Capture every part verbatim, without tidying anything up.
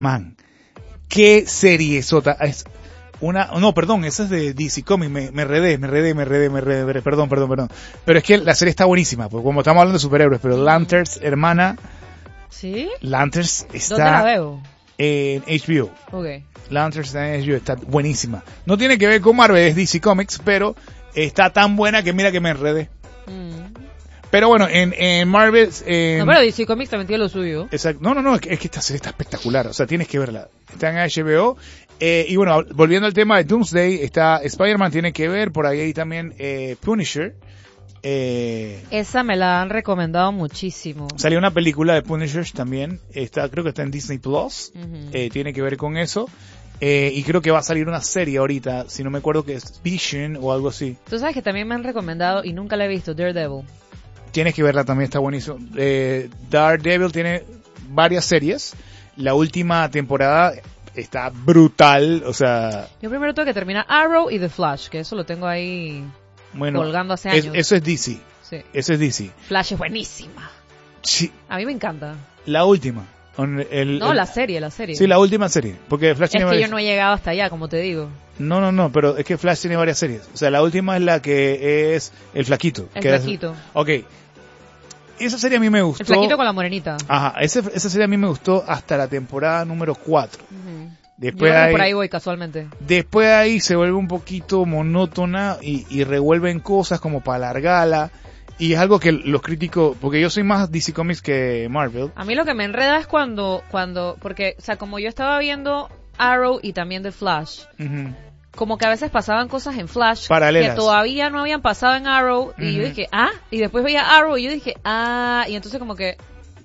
Man, qué serie sota. Es una, no, perdón, esa es de D C Comics, me, me redé, me redé, me redé, me redé, me redé, perdón, perdón, perdón. Pero es que la serie está buenísima, porque como estamos hablando de superhéroes, pero Lanterns, hermana. ¿Sí? Lanterns está. ¿Dónde la veo? En H B O. Ok. Lanterns está en H B O, está buenísima. No tiene que ver con Marvel, es D C Comics, pero está tan buena que mira que me enredé. Mm. Pero bueno, en, en Marvel... En, no, pero D C Comics también tiene lo suyo. Exacto. No, no, no, es que, es que esta serie está espectacular. O sea, tienes que verla. Está en H B O. Eh, y bueno, volviendo al tema de Doomsday, está Spider-Man, tiene que ver. Por ahí también eh, Punisher. Eh, Esa me la han recomendado muchísimo. Salió una película de Punisher también. Está, creo que está en Disney Plus. Uh-huh. Eh, tiene que ver con eso. Eh, y creo que va a salir una serie ahorita, si no me acuerdo que es Vision o algo así. Tú sabes que también me han recomendado y nunca la he visto, Daredevil. Tienes que verla, también está buenísimo. Eh, Daredevil tiene varias series. La última temporada está brutal, o sea... Yo primero tengo que terminar Arrow y The Flash, que eso lo tengo ahí bueno, colgando hace es, años. Eso es D C. Sí. Eso es D C. Flash es buenísima. Sí. A mí me encanta. La última. El, no, el, la serie, la serie. Sí, la última serie. Porque Flash es tiene que varias... yo no he llegado hasta allá, como te digo. No, no, no, pero es que Flash tiene varias series. O sea, la última es la que es el flaquito. El que flaquito. Es... Ok. Esa serie a mí me gustó. El flaquito con la morenita. Ajá, ese, esa serie a mí me gustó hasta la temporada número cuatro. Uh-huh. Después Yo de ahí, por ahí voy casualmente. Después de ahí se vuelve un poquito monótona y, y revuelven cosas como para alargarla. Y es algo que los críticos, porque yo soy más D C Comics que Marvel. A mí lo que me enreda es cuando, cuando, porque, o sea, como yo estaba viendo Arrow y también The Flash, uh-huh. como que a veces pasaban cosas en Flash paralelas que todavía no habían pasado en Arrow, y uh-huh. yo dije, ah, y después veía Arrow y yo dije, ah, y entonces como que...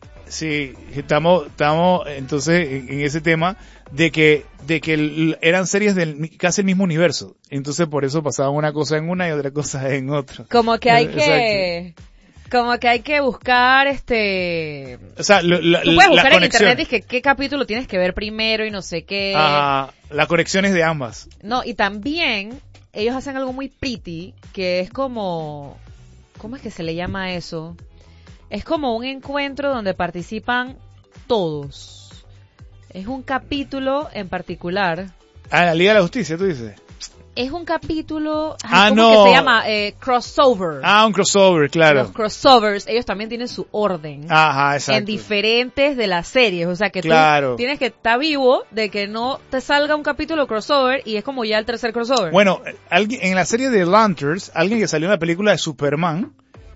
Sí, estamos, estamos entonces en, en ese tema de que, de que el, eran series del casi el mismo universo, entonces por eso pasaban una cosa en una y otra cosa en otra. Como que hay que... Exacto. Como que hay que buscar este... O sea, lo, la, tú puedes buscar la en internet y que qué capítulo tienes que ver primero y no sé qué. Ah, las conexiones de ambas. No, y también ellos hacen algo muy pretty, que es como... ¿Cómo es que se le llama eso? Es como un encuentro donde participan todos. Es un capítulo en particular. Ah, la Liga de la Justicia, tú dices. Es un capítulo, ay, ah, ¿cómo no. que se llama? Eh, crossover. Ah, un crossover, claro. Los crossovers, ellos también tienen su orden. Ajá, exacto. En diferentes de las series, o sea que claro. tú tienes que estar vivo de que no te salga un capítulo crossover y es como ya el tercer crossover. Bueno, alguien en la serie de Lanterns, alguien que salió en la película de Superman,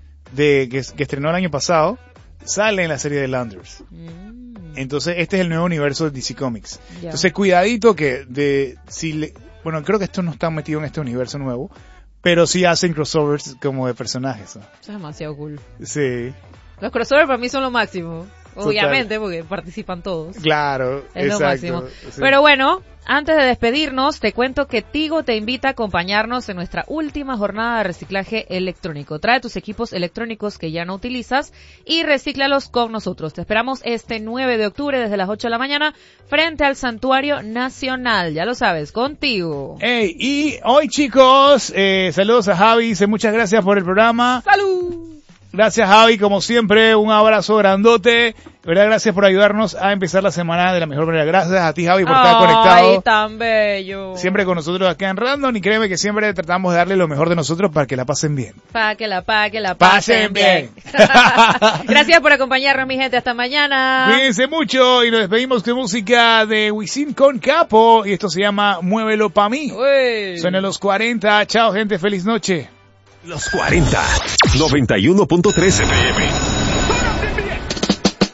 de que, que estrenó el año pasado, sale en la serie de Lanterns. Mm. Entonces este es el nuevo universo de D C Comics. Ya. Entonces cuidadito que de si le, bueno, creo que esto no está metido en este universo nuevo, pero sí hacen crossovers como de personajes, ¿no? Eso es demasiado cool. Sí. Los crossovers para mí son lo máximo. Obviamente, total. Porque participan todos. Claro, es exacto. Lo máximo. Sí. Pero bueno, antes de despedirnos, te cuento que Tigo te invita a acompañarnos en nuestra última jornada de reciclaje electrónico. Trae tus equipos electrónicos que ya no utilizas y recíclalos con nosotros. Te esperamos este nueve de octubre desde las ocho de la mañana frente al Santuario Nacional. Ya lo sabes, contigo. Hey, y hoy chicos, eh, saludos a Javi, dice muchas gracias por el programa. ¡Salud! Gracias Javi, como siempre, un abrazo grandote. ¿Verdad? Gracias por ayudarnos a empezar la semana de la mejor manera. Gracias a ti Javi por estar Ay, conectado. ¡Ay, tan bello! Siempre con nosotros acá en Random y créeme que siempre tratamos de darle lo mejor de nosotros para que la pasen bien. Para que la, pa, que la pasen, pasen bien. bien. Gracias por acompañarnos, mi gente. Hasta mañana. Cuídense mucho y nos despedimos con música de Wisin con Capo y esto se llama Muévelo Pa' Mí. Uy. Suena los cuarenta. Chao gente, feliz noche. Los cuarenta, noventa y uno punto tres F M.